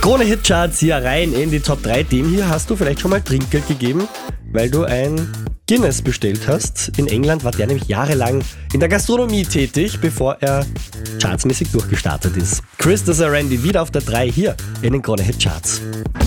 Krone-Hitcharts hier rein in die Top 3. Dem hier hast du vielleicht schon mal Trinkgeld gegeben, weil du ein Guinness bestellt hast. In England war der nämlich jahrelang in der Gastronomie tätig, bevor er chartsmäßig durchgestartet ist. Chris Randy wieder auf der 3 hier in den Krone-Hitcharts.